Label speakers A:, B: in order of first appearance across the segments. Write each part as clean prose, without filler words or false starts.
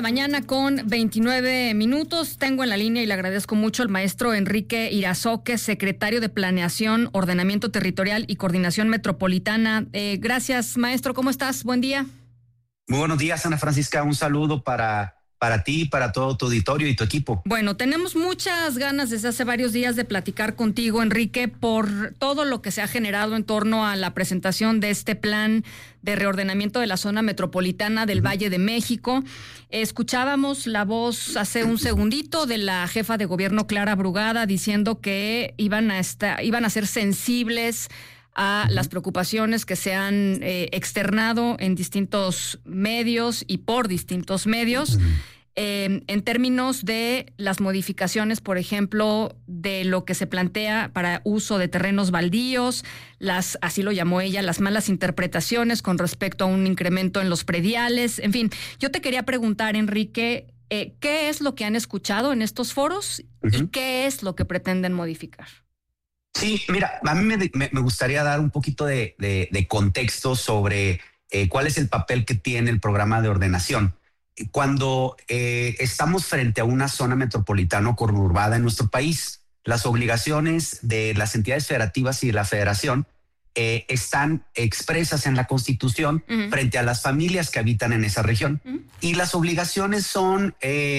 A: mañana con 29 minutos. Tengo en la línea y le agradezco mucho al maestro Enrique Irazoque, secretario de Planeación, Ordenamiento Territorial y Coordinación Metropolitana. Gracias, maestro. ¿Cómo estás? Buen día.
B: Muy buenos días, Ana Francisca. Un saludo para ti, para todo tu auditorio y tu equipo.
A: Bueno, tenemos muchas ganas desde hace varios días de platicar contigo, Enrique, por todo lo que se ha generado en torno a la presentación de este plan de reordenamiento de la zona metropolitana del Valle de México. Escuchábamos la voz hace un segundito de la jefa de gobierno, Clara Brugada, diciendo que iban a ser sensibles a las preocupaciones que se han externado en distintos medios y por distintos medios, en términos de las modificaciones, por ejemplo, de lo que se plantea para uso de terrenos baldíos, así lo llamó ella, las malas interpretaciones con respecto a un incremento en los prediales. En fin, yo te quería preguntar, Enrique, ¿qué es lo que han escuchado en estos foros y qué es lo que pretenden modificar?
B: Sí, mira, a mí me gustaría dar un poquito de contexto sobre cuál es el papel que tiene el programa de ordenación. Cuando estamos frente a una zona metropolitana o conurbada en nuestro país, las obligaciones de las entidades federativas y de la federación están expresas en la Constitución frente a las familias que habitan en esa región. Y las obligaciones son,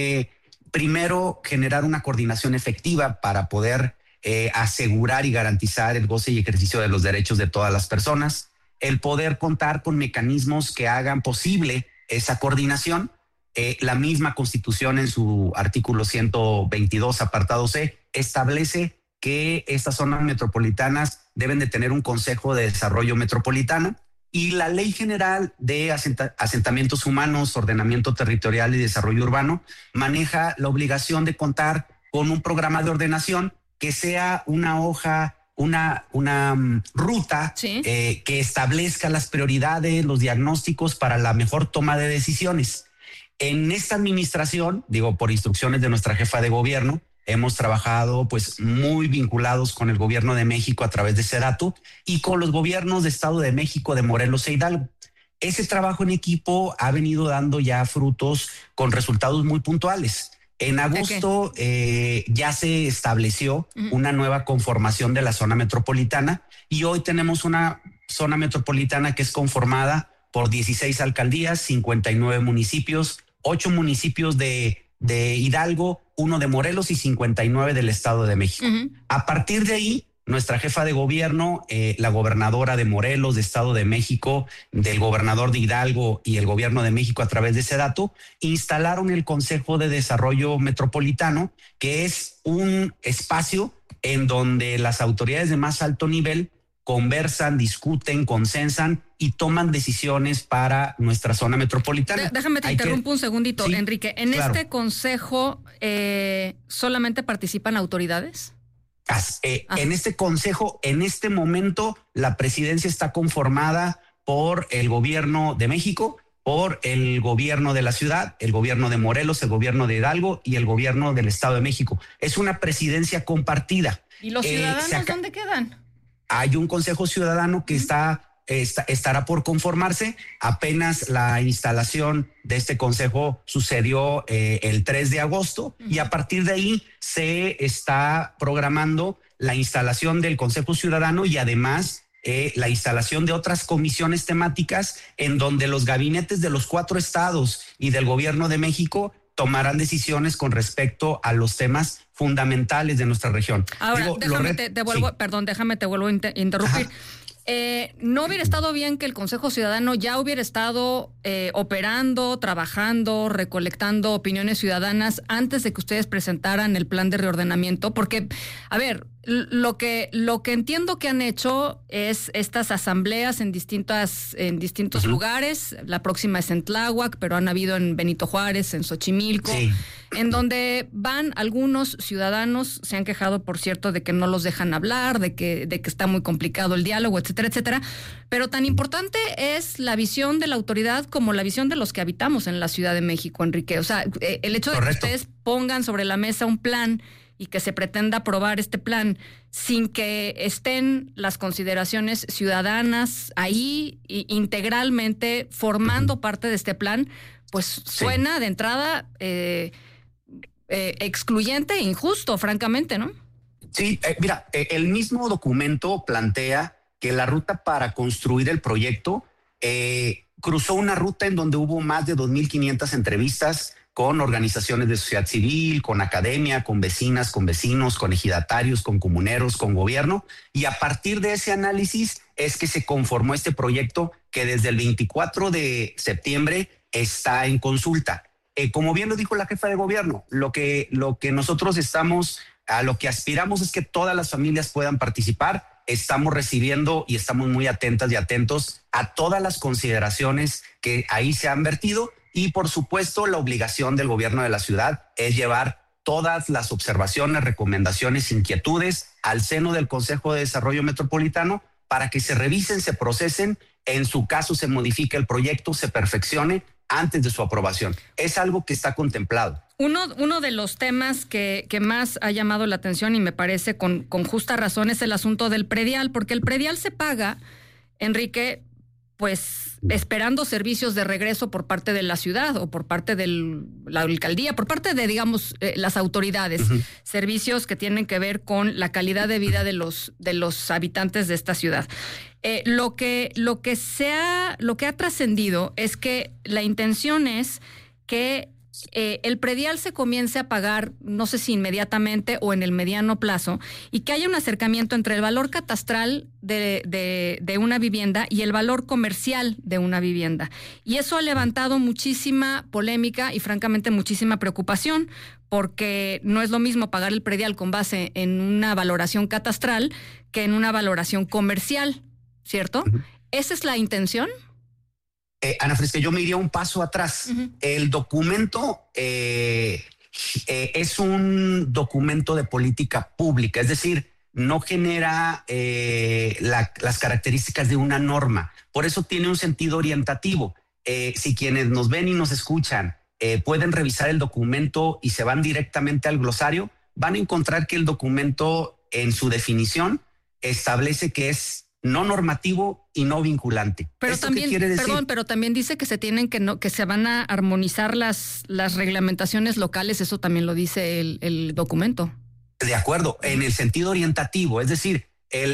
B: primero, generar una coordinación efectiva para poder asegurar y garantizar el goce y ejercicio de los derechos de todas las personas, el poder contar con mecanismos que hagan posible esa coordinación. La misma Constitución en su artículo 122, apartado C, establece que estas zonas metropolitanas deben de tener un Consejo de Desarrollo Metropolitano, y la Ley General de Asentamientos Humanos, Ordenamiento Territorial y Desarrollo Urbano maneja la obligación de contar con un programa de ordenación que sea una hoja, una ruta que establezca las prioridades, los diagnósticos para la mejor toma de decisiones. En esta administración, por instrucciones de nuestra jefa de gobierno, hemos trabajado pues muy vinculados con el gobierno de México a través de SEDATU y con los gobiernos de Estado de México, de Morelos e Hidalgo. Ese trabajo en equipo ha venido dando ya frutos con resultados muy puntuales. En agosto ya se estableció una nueva conformación de la zona metropolitana, y hoy tenemos una zona metropolitana que es conformada por 16 alcaldías, 59 municipios, 8 municipios de Hidalgo, 1 de Morelos y 59 del Estado de México. A partir de ahí, nuestra jefa de gobierno, la gobernadora de Morelos, de Estado de México, del gobernador de Hidalgo y el gobierno de México a través de SEDATU, instalaron el Consejo de Desarrollo Metropolitano, que es un espacio en donde las autoridades de más alto nivel conversan, discuten, consensan y toman decisiones para nuestra zona metropolitana.
A: Déjame te interrumpo un segundito, sí, Enrique. ¿En este consejo solamente participan autoridades?
B: En este consejo, en este momento, la presidencia está conformada por el gobierno de México, por el gobierno de la ciudad, el gobierno de Morelos, el gobierno de Hidalgo y el gobierno del Estado de México. Es una presidencia compartida.
A: ¿Y los ciudadanos dónde quedan?
B: Hay un consejo ciudadano que estará por conformarse. Apenas la instalación de este consejo sucedió el 3 de agosto y a partir de ahí se está programando la instalación del Consejo Ciudadano y además la instalación de otras comisiones temáticas en donde los gabinetes de los 4 estados y del gobierno de México tomarán decisiones con respecto a los temas fundamentales de nuestra región.
A: Ahora, déjame te vuelvo a interrumpir. ¿No hubiera estado bien que el Consejo Ciudadano ya hubiera estado operando, trabajando, recolectando opiniones ciudadanas antes de que ustedes presentaran el plan de reordenamiento? Porque, a ver, lo que entiendo que han hecho es estas asambleas en distintos lugares. La próxima es en Tláhuac, pero han habido en Benito Juárez, en Xochimilco, en donde van algunos ciudadanos, se han quejado, por cierto, de que no los dejan hablar, de que está muy complicado el diálogo, etcétera, etcétera. Pero tan importante es la visión de la autoridad como la visión de los que habitamos en la Ciudad de México, Enrique. O sea, el hecho de que ustedes pongan sobre la mesa un plan y que se pretenda aprobar este plan sin que estén las consideraciones ciudadanas ahí integralmente formando parte de este plan, pues suena de entrada excluyente e injusto, francamente, ¿no?
B: Sí, mira, el mismo documento plantea que la ruta para construir el proyecto cruzó una ruta en donde hubo más de 2.500 entrevistas con organizaciones de sociedad civil, con academia, con vecinas, con vecinos, con ejidatarios, con comuneros, con gobierno. Y a partir de ese análisis es que se conformó este proyecto que desde el 24 de septiembre está en consulta. Como bien lo dijo la jefa de gobierno, lo que nosotros a lo que aspiramos es que todas las familias puedan participar. Estamos recibiendo y estamos muy atentas y atentos a todas las consideraciones que ahí se han vertido. Y por supuesto, la obligación del gobierno de la ciudad es llevar todas las observaciones, recomendaciones, inquietudes al seno del Consejo de Desarrollo Metropolitano para que se revisen, se procesen, en su caso se modifique el proyecto, se perfeccione antes de su aprobación. Es algo que está contemplado.
A: Uno de los temas que más ha llamado la atención y me parece con justa razón es el asunto del predial, porque el predial se paga, Enrique, pues esperando servicios de regreso por parte de la ciudad o por parte de la alcaldía, por parte de, digamos, las autoridades, servicios que tienen que ver con la calidad de vida de los habitantes de esta ciudad. Lo que ha trascendido es que la intención es que el predial se comience a pagar, no sé si inmediatamente o en el mediano plazo, y que haya un acercamiento entre el valor catastral de una vivienda y el valor comercial de una vivienda. Y eso ha levantado muchísima polémica y francamente muchísima preocupación, porque no es lo mismo pagar el predial con base en una valoración catastral que en una valoración comercial, ¿cierto? ¿Esa es la intención?
B: Ana Fresca, yo me iría un paso atrás. El documento es un documento de política pública, es decir, no genera las características de una norma. Por eso tiene un sentido orientativo. Si quienes nos ven y nos escuchan pueden revisar el documento y se van directamente al glosario, van a encontrar que el documento en su definición establece que es no normativo y no vinculante.
A: Pero también, pero también dice que que se van a armonizar las reglamentaciones locales, eso también lo dice el documento.
B: De acuerdo, en el sentido orientativo, es decir,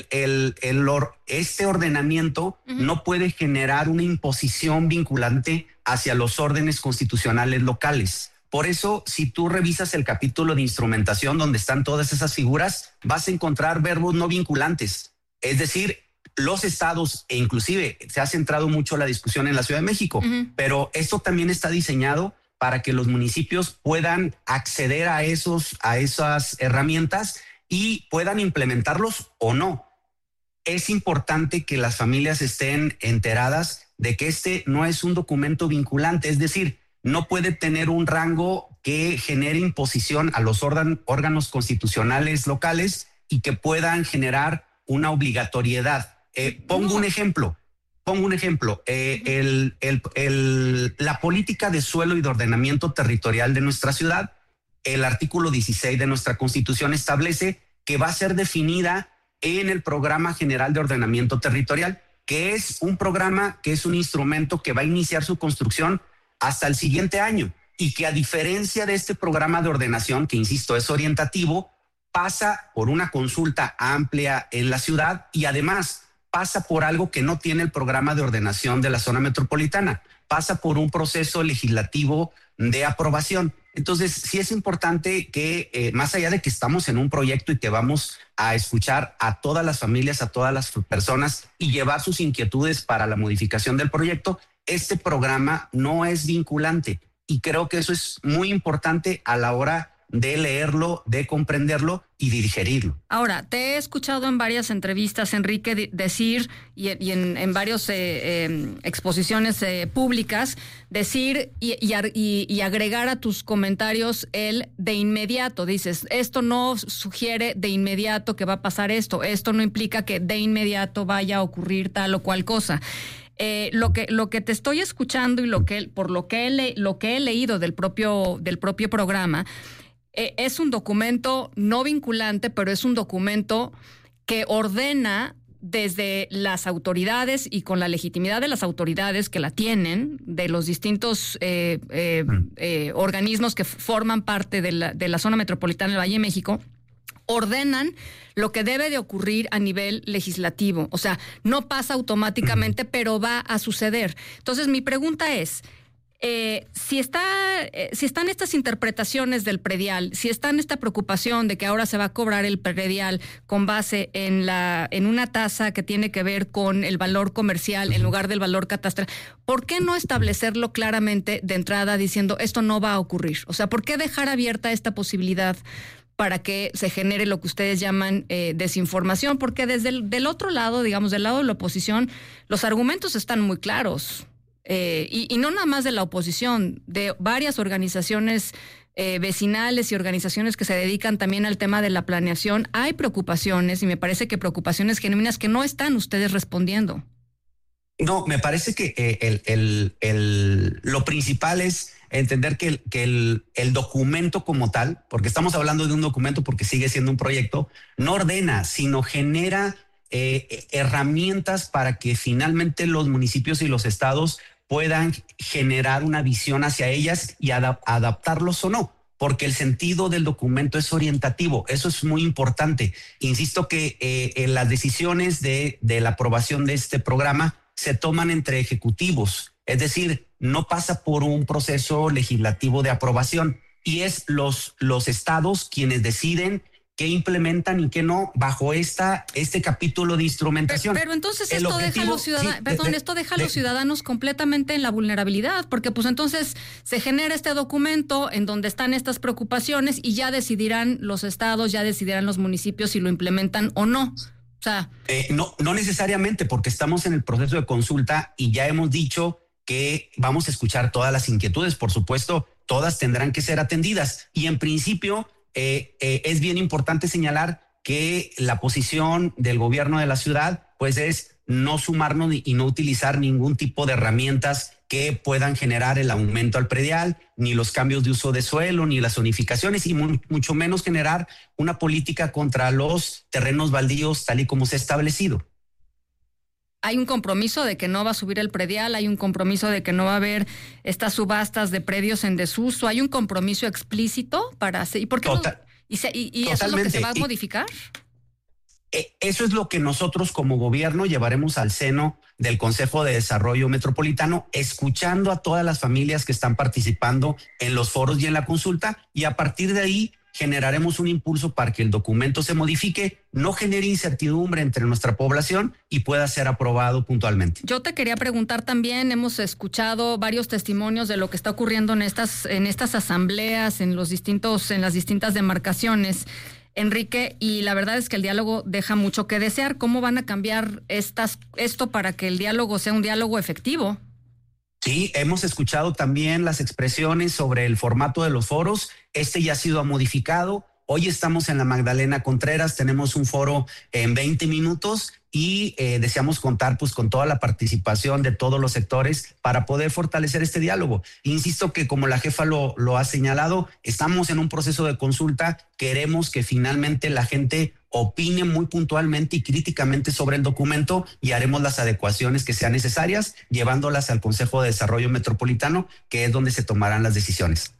B: este ordenamiento no puede generar una imposición vinculante hacia los órdenes constitucionales locales. Por eso, si tú revisas el capítulo de instrumentación donde están todas esas figuras, vas a encontrar verbos no vinculantes. Es decir, los estados, e inclusive se ha centrado mucho la discusión en la Ciudad de México, pero esto también está diseñado para que los municipios puedan acceder a esas herramientas y puedan implementarlos o no. Es importante que las familias estén enteradas de que este no es un documento vinculante, es decir, no puede tener un rango que genere imposición a los órganos constitucionales locales y que puedan generar una obligatoriedad. Pongo un ejemplo. La política de suelo y de ordenamiento territorial de nuestra ciudad, el artículo 16 de nuestra Constitución establece que va a ser definida en el Programa General de Ordenamiento Territorial, que es un programa, que es un instrumento que va a iniciar su construcción hasta el siguiente año y que, a diferencia de este programa de ordenación, que insisto es orientativo, pasa por una consulta amplia en la ciudad y además pasa por algo que no tiene el programa de ordenación de la zona metropolitana, pasa por un proceso legislativo de aprobación. Entonces, sí es importante que, más allá de que estamos en un proyecto y que vamos a escuchar a todas las familias, a todas las personas y llevar sus inquietudes para la modificación del proyecto, este programa no es vinculante. Y creo que eso es muy importante a la hora de leerlo, de comprenderlo y de digerirlo.
A: Ahora, te he escuchado en varias entrevistas, Enrique, decir, y en varias exposiciones públicas, decir y agregar a tus comentarios el de inmediato. Dices, esto no sugiere de inmediato que va a pasar esto no implica que de inmediato vaya a ocurrir tal o cual cosa. Lo que te estoy escuchando y lo que he leído del propio programa, es un documento no vinculante, pero es un documento que ordena desde las autoridades y con la legitimidad de las autoridades que la tienen, de los distintos organismos que forman parte de la zona metropolitana del Valle de México, ordenan lo que debe de ocurrir a nivel legislativo. O sea, no pasa automáticamente, pero va a suceder. Entonces, mi pregunta es, si están estas interpretaciones del predial, si está esta preocupación de que ahora se va a cobrar el predial con base en una tasa que tiene que ver con el valor comercial en lugar del valor catastral, ¿por qué no establecerlo claramente de entrada diciendo esto no va a ocurrir? O sea, ¿por qué dejar abierta esta posibilidad para que se genere lo que ustedes llaman desinformación? Porque desde del otro lado, digamos, del lado de la oposición, los argumentos están muy claros. Y no nada más de la oposición, de varias organizaciones vecinales y organizaciones que se dedican también al tema de la planeación. Hay preocupaciones, y me parece que preocupaciones genuinas que no están ustedes respondiendo.
B: No, me parece que lo principal es entender que el documento como tal, porque estamos hablando de un documento porque sigue siendo un proyecto, no ordena, sino genera herramientas para que finalmente los municipios y los estados puedan generar una visión hacia ellas y adaptarlos o no, porque el sentido del documento es orientativo. Eso es muy importante. Insisto que en las decisiones de la aprobación de este programa se toman entre ejecutivos, es decir, no pasa por un proceso legislativo de aprobación, y es los estados quienes deciden qué implementan y qué no bajo este capítulo de instrumentación.
A: Pero entonces esto deja a los ciudadanos, esto deja a los ciudadanos completamente en la vulnerabilidad, porque pues entonces se genera este documento en donde están estas preocupaciones y ya decidirán los estados, ya decidirán los municipios si lo implementan o no. O sea,
B: no necesariamente, porque estamos en el proceso de consulta y ya hemos dicho que vamos a escuchar todas las inquietudes. Por supuesto, todas tendrán que ser atendidas, y en principio es bien importante señalar que la posición del gobierno de la ciudad pues es no sumarnos y no utilizar ningún tipo de herramientas que puedan generar el aumento al predial, ni los cambios de uso de suelo, ni las zonificaciones, y mucho menos generar una política contra los terrenos baldíos tal y como se ha establecido.
A: Hay un compromiso de que no va a subir el predial, hay un compromiso de que no va a haber estas subastas de predios en desuso, hay un compromiso explícito para hacer. ¿Y por qué y eso es lo que se va a modificar?
B: Eso es lo que nosotros como gobierno llevaremos al seno del Consejo de Desarrollo Metropolitano, escuchando a todas las familias que están participando en los foros y en la consulta, y a partir de ahí generaremos un impulso para que el documento se modifique, no genere incertidumbre entre nuestra población y pueda ser aprobado puntualmente.
A: Yo te quería preguntar también, hemos escuchado varios testimonios de lo que está ocurriendo en estas asambleas, en las distintas demarcaciones, Enrique, y la verdad es que el diálogo deja mucho que desear. ¿Cómo van a cambiar esto para que el diálogo sea un diálogo efectivo?
B: Sí, hemos escuchado también las expresiones sobre el formato de los foros. Este ya ha sido modificado. Hoy estamos en la Magdalena Contreras, tenemos un foro en 20 minutos y deseamos contar pues con toda la participación de todos los sectores para poder fortalecer este diálogo. Insisto que, como la jefa lo ha señalado, estamos en un proceso de consulta. Queremos que finalmente la gente opine muy puntualmente y críticamente sobre el documento, y haremos las adecuaciones que sean necesarias, llevándolas al Consejo de Desarrollo Metropolitano, que es donde se tomarán las decisiones.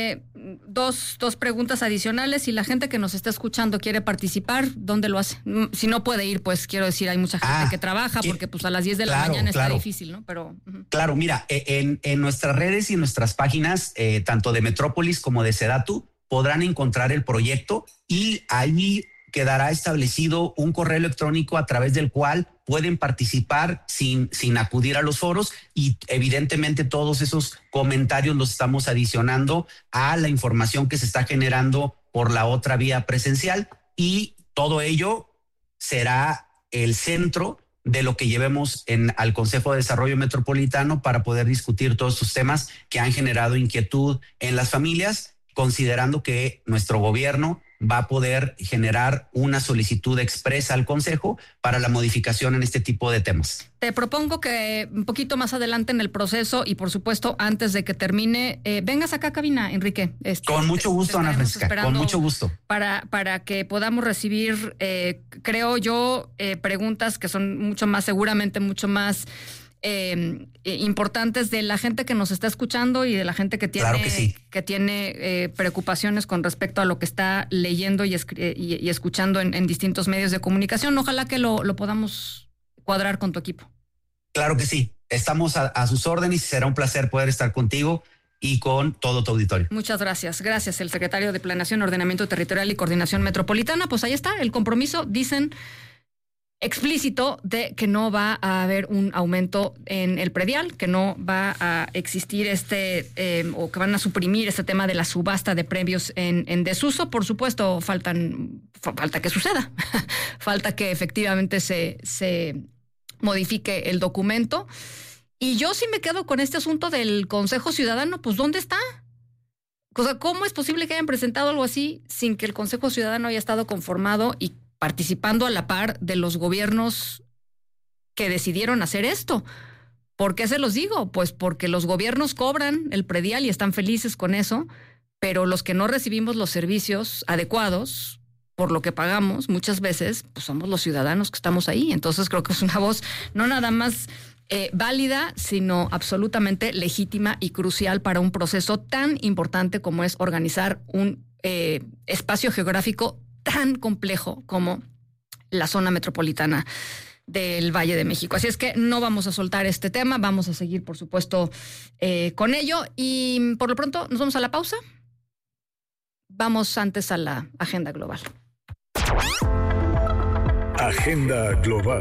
A: Dos preguntas adicionales. Si la gente que nos está escuchando quiere participar, ¿dónde lo hace? Si no puede ir, pues quiero decir, hay mucha gente que trabaja, porque pues a las 10 de la mañana está difícil, ¿no? Pero
B: Claro, mira, en nuestras redes y en nuestras páginas, tanto de Metrópolis como de Sedatu, podrán encontrar el proyecto, y ahí quedará establecido un correo electrónico a través del cual pueden participar sin acudir a los foros, y evidentemente todos esos comentarios los estamos adicionando a la información que se está generando por la otra vía presencial, y todo ello será el centro de lo que llevemos al Consejo de Desarrollo Metropolitano para poder discutir todos estos temas que han generado inquietud en las familias, considerando que nuestro gobierno va a poder generar una solicitud expresa al Consejo para la modificación en este tipo de temas.
A: Te propongo que un poquito más adelante en el proceso y por supuesto antes de que termine, vengas acá a cabina, Enrique.
B: Con mucho gusto, Ana Francisca, con mucho gusto.
A: Para que podamos recibir, creo yo, preguntas que son seguramente mucho más importantes de la gente que nos está escuchando y de la gente que tiene,
B: claro que sí,
A: que tiene preocupaciones con respecto a lo que está leyendo y escuchando en distintos medios de comunicación. Ojalá que lo podamos cuadrar con tu equipo.
B: Claro que sí, estamos a sus órdenes y será un placer poder estar contigo y con todo tu auditorio.
A: Muchas gracias. Gracias, el secretario de Planeación, Ordenamiento Territorial y Coordinación Metropolitana. Pues ahí está, el compromiso, dicen, explícito de que no va a haber un aumento en el predial, que no va a existir o que van a suprimir este tema de la subasta de premios en desuso. Por supuesto, falta que suceda, falta que efectivamente se modifique el documento. Y yo sí me quedo con este asunto del Consejo Ciudadano, pues ¿dónde está? O sea, ¿cómo es posible que hayan presentado algo así sin que el Consejo Ciudadano haya estado conformado y participando a la par de los gobiernos que decidieron hacer esto? ¿Por qué se los digo? Pues porque los gobiernos cobran el predial y están felices con eso, pero los que no recibimos los servicios adecuados por lo que pagamos muchas veces, pues somos los ciudadanos que estamos ahí. Entonces creo que es una voz no nada más válida, sino absolutamente legítima y crucial para un proceso tan importante como es organizar un espacio geográfico tan complejo como la zona metropolitana del Valle de México. Así es que no vamos a soltar este tema, vamos a seguir, por supuesto, con ello. Y por lo pronto nos vamos a la pausa. Vamos antes a la agenda global.
C: Agenda global.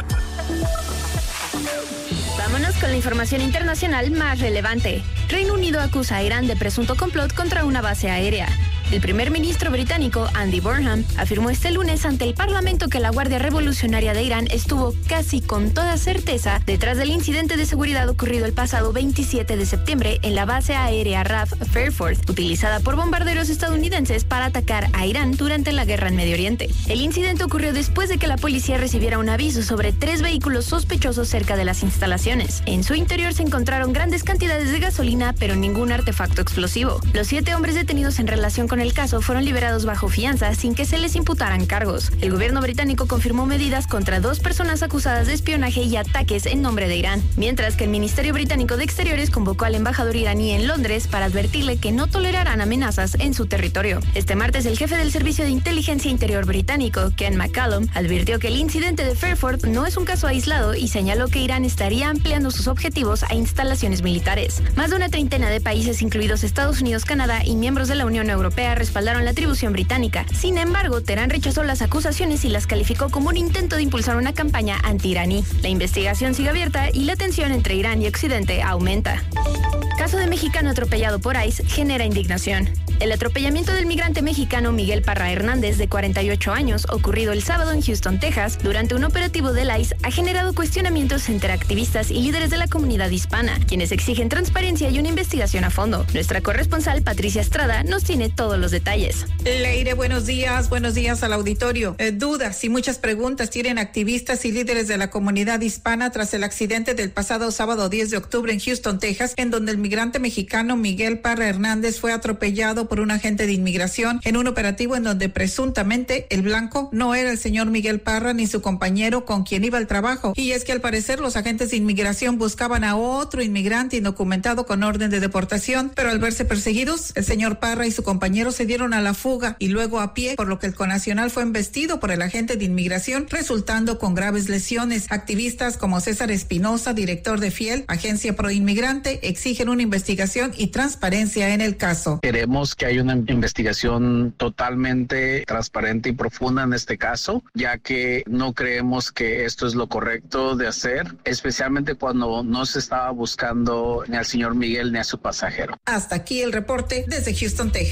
D: Vámonos con la información internacional más relevante. Reino Unido acusa a Irán de presunto complot contra una base aérea. El primer ministro británico, Andy Burnham, afirmó este lunes ante el Parlamento que la Guardia Revolucionaria de Irán estuvo casi con toda certeza detrás del incidente de seguridad ocurrido el pasado 27 de septiembre en la base aérea RAF Fairford, utilizada por bombarderos estadounidenses para atacar a Irán durante la guerra en Medio Oriente. El incidente ocurrió después de que la policía recibiera un aviso sobre 3 vehículos sospechosos cerca de las instalaciones. En su interior se encontraron grandes cantidades de gasolina, pero ningún artefacto explosivo. Los 7 hombres detenidos en relación con el caso fueron liberados bajo fianza sin que se les imputaran cargos. El gobierno británico confirmó medidas contra 2 personas acusadas de espionaje y ataques en nombre de Irán, mientras que el Ministerio Británico de Exteriores convocó al embajador iraní en Londres para advertirle que no tolerarán amenazas en su territorio. Este martes, el jefe del Servicio de Inteligencia Interior británico, Ken McCallum, advirtió que el incidente de Fairford no es un caso aislado y señaló que Irán estaría ampliando sus objetivos a instalaciones militares. Más de una treintena de países, incluidos Estados Unidos, Canadá y miembros de la Unión Europea, respaldaron la atribución británica. Sin embargo, Teherán rechazó las acusaciones y las calificó como un intento de impulsar una campaña anti-iraní. La investigación sigue abierta y la tensión entre Irán y Occidente aumenta. Caso de mexicano atropellado por ICE genera indignación. El atropellamiento del migrante mexicano Miguel Parra Hernández, de 48 años, ocurrido el sábado en Houston, Texas, durante un operativo del ICE, ha generado cuestionamientos entre activistas y líderes de la comunidad hispana, quienes exigen transparencia y una investigación a fondo. Nuestra corresponsal Patricia Estrada nos tiene todos los detalles.
E: Leire, buenos días al auditorio. Dudas y muchas preguntas tienen activistas y líderes de la comunidad hispana tras el accidente del pasado sábado 10 de octubre en Houston, Texas, en donde el migrante mexicano Miguel Parra Hernández fue atropellado por un agente de inmigración en un operativo en donde presuntamente el blanco no era el señor Miguel Parra ni su compañero con quien iba al trabajo. Y es que al parecer los agentes de inmigración buscaban a otro inmigrante indocumentado con orden de deportación, pero al verse perseguidos, el señor Parra y su compañero se dieron a la fuga y luego a pie, por lo que el connacional fue embestido por el agente de inmigración, resultando con graves lesiones. Activistas como César Espinosa, director de Fiel, agencia pro inmigrante, exigen una investigación y transparencia en el caso.
F: Queremos que haya una investigación totalmente transparente y profunda en este caso, ya que no creemos que esto es lo correcto de hacer, especialmente cuando no se estaba buscando ni al señor Miguel ni a su pasajero.
E: Hasta aquí el reporte desde Houston, Texas.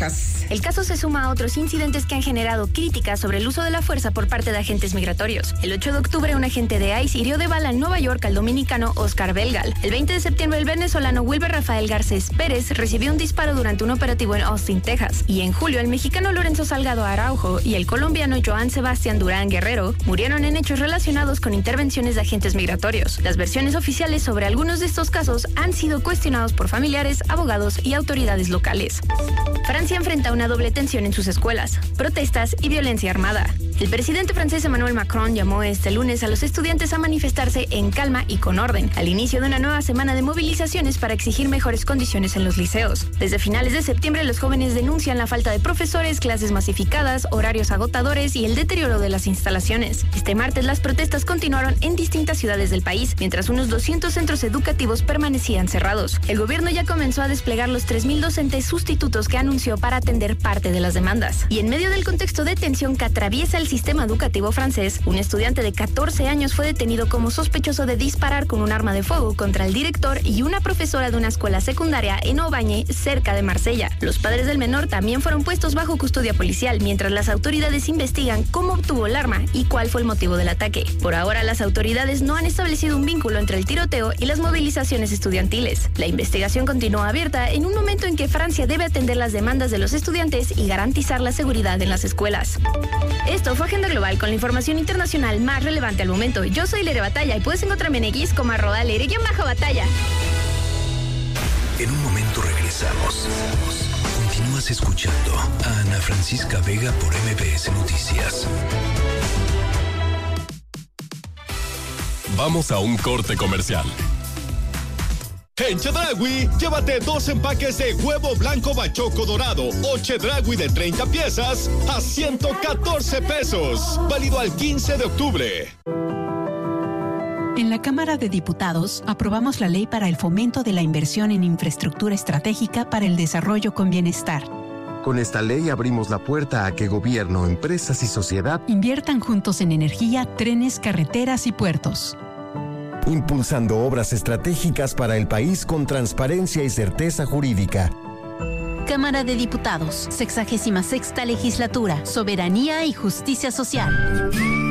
D: El caso se suma a otros incidentes que han generado críticas sobre el uso de la fuerza por parte de agentes migratorios. El 8 de octubre, un agente de ICE hirió de bala en Nueva York al dominicano Oscar Belgal. El 20 de septiembre, el venezolano Wilber Rafael Garcés Pérez recibió un disparo durante un operativo en Austin, Texas. Y en julio, el mexicano Lorenzo Salgado Araujo y el colombiano Joan Sebastián Durán Guerrero murieron en hechos relacionados con intervenciones de agentes migratorios. Las versiones oficiales sobre algunos de estos casos han sido cuestionados por familiares, abogados y autoridades locales. Francia enfrenta una doble tensión en sus escuelas, protestas y violencia armada. El presidente francés Emmanuel Macron llamó este lunes a los estudiantes a manifestarse en calma y con orden, al inicio de una nueva semana de movilizaciones para exigir mejores condiciones en los liceos. Desde finales de septiembre, los jóvenes denuncian la falta de profesores, clases masificadas, horarios agotadores y el deterioro de las instalaciones. Este martes, las protestas continuaron en distintas ciudades del país, mientras unos 200 centros educativos permanecían cerrados. El gobierno ya comenzó a desplegar los 3,000 docentes sustitutos que anunció para atender parte de las demandas. Y en medio del contexto de tensión que atraviesa el sistema educativo francés, un estudiante de 14 años fue detenido como sospechoso de disparar con un arma de fuego contra el director y una profesora de una escuela secundaria en Aubagne, cerca de Marsella. Los padres del menor también fueron puestos bajo custodia policial, mientras las autoridades investigan cómo obtuvo el arma y cuál fue el motivo del ataque. Por ahora, las autoridades no han establecido un vínculo entre el tiroteo y las movilizaciones estudiantiles. La investigación continúa abierta en un momento en que Francia debe atender las demandas de los estudiantes y garantizar la seguridad en las escuelas. Esto fue Agenda Global con la información internacional más relevante al momento. Yo soy Lere Batalla y puedes encontrarme en X como @Lere_Batalla.
G: En un momento regresamos. Continúas escuchando a Ana Francisca Vega por MBS Noticias.
H: Vamos a un corte comercial. En Chedraui, llévate 2 empaques de huevo blanco bachoco dorado o Chedraui de 30 piezas a 114 pesos. Válido al 15 de octubre.
I: En la Cámara de Diputados aprobamos la ley para el fomento de la inversión en infraestructura estratégica para el desarrollo con bienestar.
J: Con esta ley abrimos la puerta a que gobierno, empresas y sociedad
I: inviertan juntos en energía, trenes, carreteras y puertos.
K: Impulsando obras estratégicas para el país con transparencia y certeza jurídica.
L: Cámara de Diputados, 66ª Legislatura, Soberanía y Justicia Social.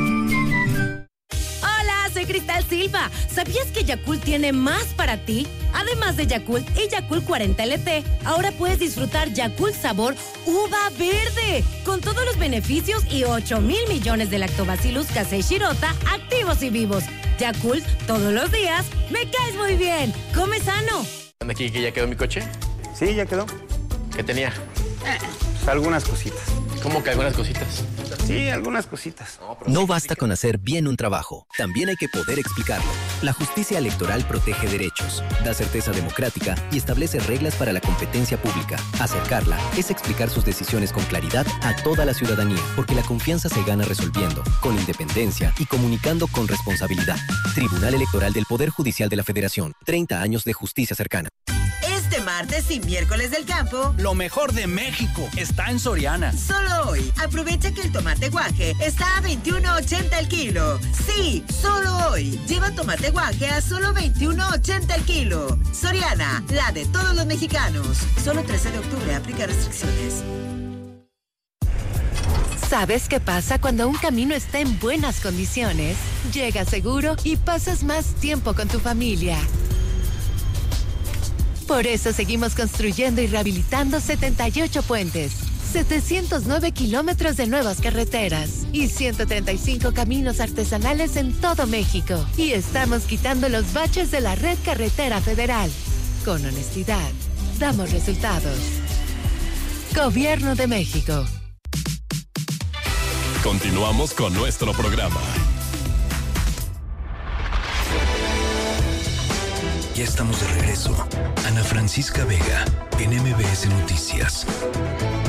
M: Soy Cristal Silva. ¿Sabías que Yakult tiene más para ti? Además de Yakult y Yakult 40 LT, ahora puedes disfrutar Yakult sabor uva verde, con todos los beneficios y 8,000 millones de lactobacillus casei shirota activos y vivos. Yakult, todos los días, me caes muy bien. Come sano.
N: ¿Aquí que ya quedó mi coche?
O: Sí, ya quedó.
N: ¿Qué tenía?
O: Pues algunas cositas.
N: ¿Cómo que algunas cositas?
O: Sí, algunas cositas.
P: No basta con hacer bien un trabajo, también hay que poder explicarlo. La justicia electoral protege derechos, da certeza democrática y establece reglas para la competencia pública. Acercarla es explicar sus decisiones con claridad a toda la ciudadanía, porque la confianza se gana resolviendo, con independencia y comunicando con responsabilidad. Tribunal Electoral del Poder Judicial de la Federación. 30 años de justicia cercana.
Q: Este martes y miércoles del campo,
R: lo mejor de México está en Soriana.
Q: Solo hoy, aprovecha que el tomate guaje está a $21.80 el kilo. Sí, solo hoy. Lleva tomate guaje a solo $21.80 el kilo. Soriana, la de todos los mexicanos. Solo 13 de octubre, aplica restricciones.
S: ¿Sabes qué pasa cuando un camino está en buenas condiciones? Llegas seguro y pasas más tiempo con tu familia. Por eso seguimos construyendo y rehabilitando 78 puentes, 709 kilómetros de nuevas carreteras y 135 caminos artesanales en todo México. Y estamos quitando los baches de la red carretera federal. Con honestidad, damos resultados. Gobierno de México.
H: Continuamos con nuestro programa.
G: Ya estamos de regreso. Ana Francisca Vega, en MBS Noticias.